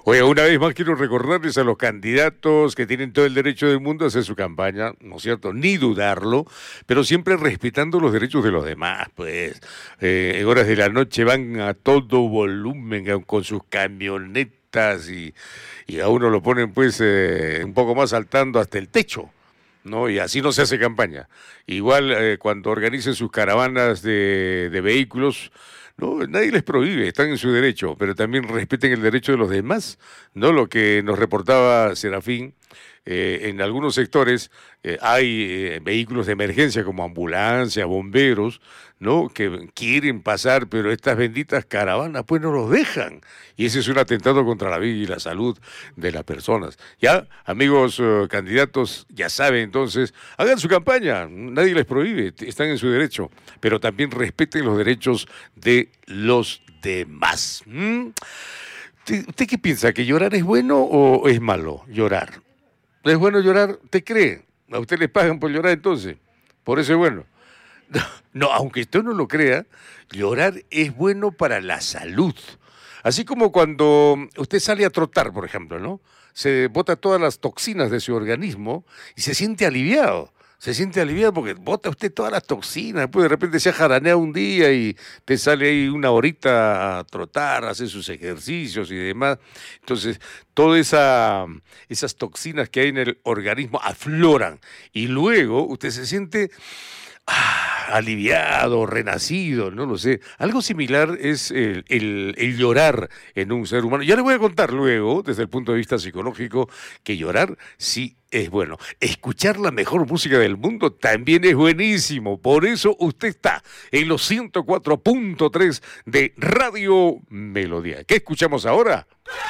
Oye, una vez más quiero recordarles a los candidatos que tienen todo el derecho del mundo a hacer su campaña, ¿no es cierto? Ni dudarlo, pero siempre respetando los derechos de los demás, pues. En horas de la noche van a todo volumen con sus camionetas y a uno lo ponen pues un poco más saltando hasta el techo. ¿No? Y así no se hace campaña. Igual cuando organicen sus caravanas de vehículos, no, nadie les prohíbe, están en su derecho, pero también respeten el derecho de los demás, ¿no? Lo que nos reportaba Serafín, en algunos sectores hay vehículos de emergencia como ambulancias, bomberos, ¿no? Que quieren pasar, pero estas benditas caravanas pues no los dejan. Y ese es un atentado contra la vida y la salud de las personas. Ya, amigos candidatos, ya saben entonces, hagan su campaña, nadie les prohíbe, están en su derecho, pero también respeten los derechos de los demás. ¿Usted qué piensa? ¿Que llorar es bueno o es malo llorar? ¿Es bueno llorar? ¿Te cree? ¿A usted le pagan por llorar entonces? Por eso es bueno. No, aunque usted no lo crea, llorar es bueno para la salud. Así como cuando usted sale a trotar, por ejemplo, ¿no? Se bota todas las toxinas de su organismo y se siente aliviado. Se siente aliviado porque bota usted todas las toxinas, después de repente se jaranea un día y te sale ahí una horita a trotar, a hacer sus ejercicios y demás. Entonces, todas esas toxinas que hay en el organismo afloran y luego usted se siente aliviado, renacido, no lo sé. Algo similar es el llorar en un ser humano. Ya le voy a contar luego, desde el punto de vista psicológico, que llorar sí es bueno. Escuchar la mejor música del mundo también es buenísimo. Por eso usted está en los 104.3 de Radio Melodía. ¿Qué escuchamos ahora?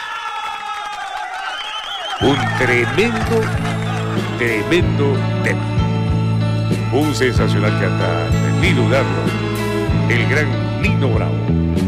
Un tremendo tema. Un sensacional cantante, ni dudarlo, el gran Nino Bravo.